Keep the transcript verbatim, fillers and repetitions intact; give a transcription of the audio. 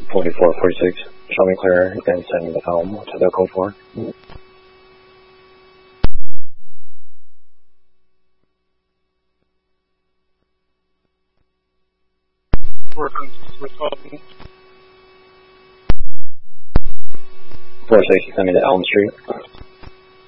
forty-four forty-six, show me clear and send the Elm to the code four. Working with twelve. four sixty, send me to Elm Street.